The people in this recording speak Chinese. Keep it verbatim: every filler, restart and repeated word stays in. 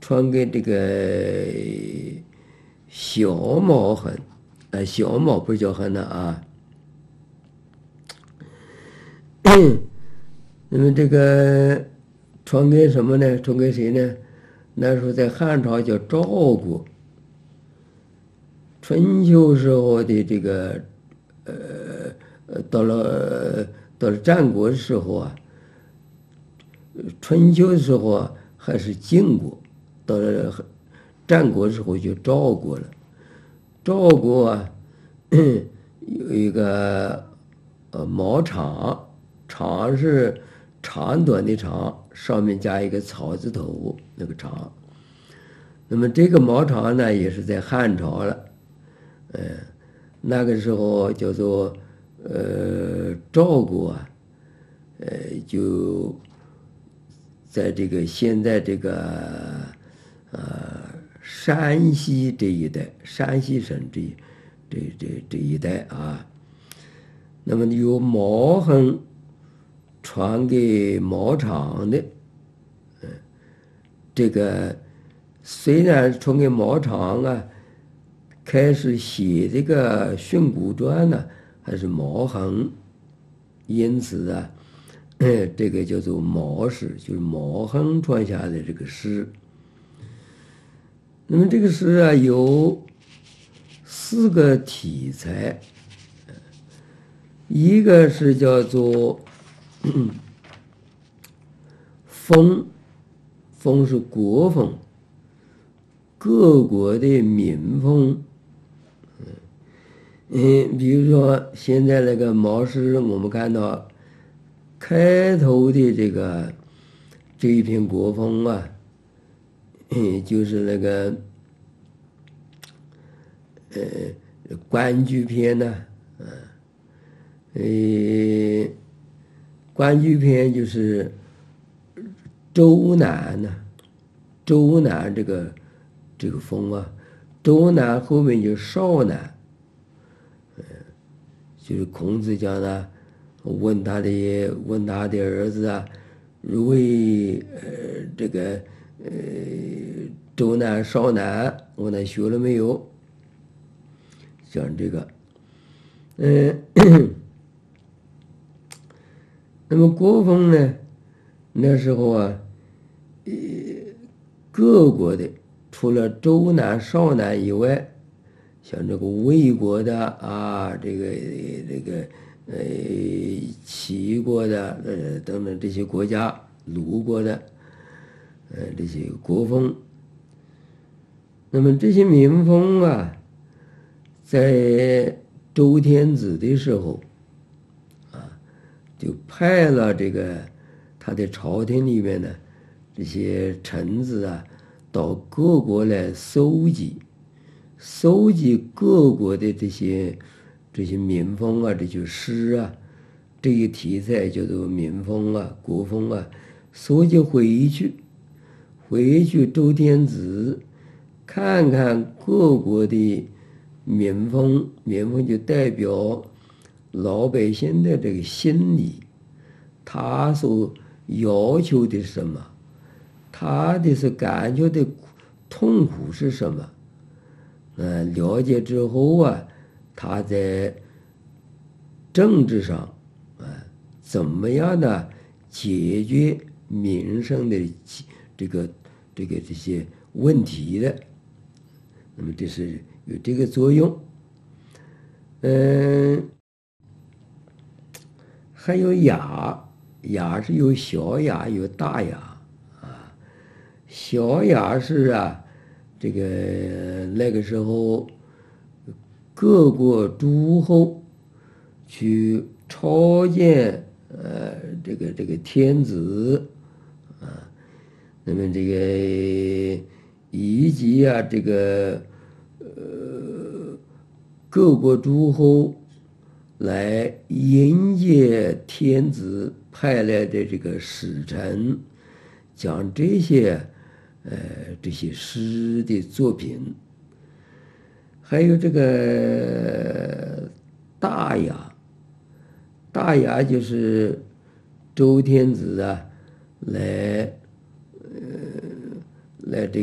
传给这个小毛痕，呃，小毛不是叫痕的啊。那么这个传给什么呢？传给谁呢？那时候在汉朝叫赵国，春秋时候的这个，呃呃，到了到了战国的时候啊，春秋的时候啊还是晋国，到了战国的时候就赵国了。赵国啊有一个呃毛长，长是长短的长，上面加一个草字头，那个长。那么这个毛长呢，也是在汉朝了，嗯，那个时候叫做呃赵国啊，呃就在这个现在这个呃山西这一带，山西省这这这这一带啊，那么由毛痕传给毛长的，嗯，这个虽然传给毛长啊，开始写这个训诂传呢，还是毛痕，因此啊，这个叫做毛氏，就是毛痕传下的这个诗。那么这个诗啊，有四个题材，一个是叫做风，风是国风，各国的民风。嗯，比如说现在那个毛诗，我们看到开头的这个这一篇国风啊，嗯，就是那个呃关雎篇呢，啊，呃，关雎篇就是周南呢，周南这个这个风啊，周南后面就少南。就是孔子讲的，问他的问他的儿子啊，如为呃这个呃周南少南，问他学了没有？讲这个，嗯、呃，那么国风呢，那时候啊，呃，各国的除了周南少南以外。像这个魏国的啊，这个这个呃齐国的呃等等这些国家，鲁国的呃这些国风，那么这些民风啊，在周天子的时候啊，就派了这个他的朝廷里面呢这些臣子啊，到各国来搜集。搜集各国的这些这些民风啊，这些诗啊，这一题材叫做民风啊、国风啊，搜集回去，回去周天子看看各国的民风，民风就代表老百姓的这个心理，他所要求的是什么，他的是感觉的痛苦是什么。呃，了解之后啊，他在政治上啊，怎么样的解决民生的这个这个这些问题的？那么这是有这个作用。嗯，还有雅，雅是有小雅有大雅啊，小雅是啊。这个那个时候，各国诸侯去朝见呃这个这个天子啊，那么这个以及啊这个呃各国诸侯来迎接天子派来的这个使臣，讲这些。呃，这些诗的作品，还有这个大雅，大雅就是周天子啊，来呃来这个。